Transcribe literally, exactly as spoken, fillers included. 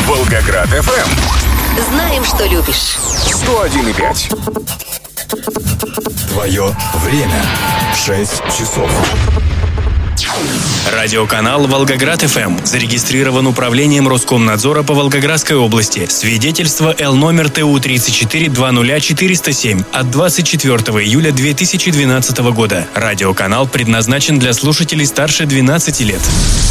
Волгоград эф эм. Знаем, что любишь. сто один и пять. Твое время. шесть часов. Радиоканал Волгоград эф эм зарегистрирован управлением Роскомнадзора по Волгоградской области. Свидетельство Л номер Т У тридцать четыре двадцать четыреста семь от двадцать четвёртого июля две тысячи двенадцатого года. Радиоканал предназначен для слушателей старше двенадцати лет.